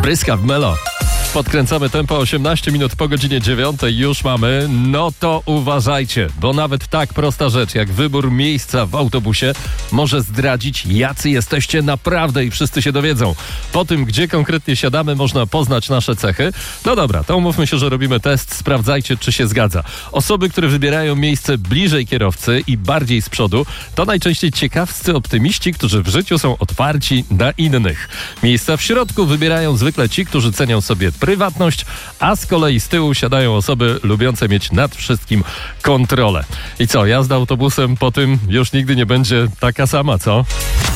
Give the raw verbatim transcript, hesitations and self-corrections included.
Bryska w melo. Podkręcamy tempo, osiemnaście minut po godzinie dziewiątej już mamy. No to uważajcie, bo nawet tak prosta rzecz jak wybór miejsca w autobusie może zdradzić, jacy jesteście naprawdę i wszyscy się dowiedzą. Po tym, gdzie konkretnie siadamy, można poznać nasze cechy. No dobra, to umówmy się, że robimy test. Sprawdzajcie, czy się zgadza. Osoby, które wybierają miejsce bliżej kierowcy i bardziej z przodu, to najczęściej ciekawscy optymiści, którzy w życiu są otwarci na innych. Miejsca w środku wybierają zwykle ci, którzy cenią sobie prywatność, a z kolei z tyłu siadają osoby lubiące mieć nad wszystkim kontrolę. I co, jazda autobusem po tym już nigdy nie będzie taka sama, co?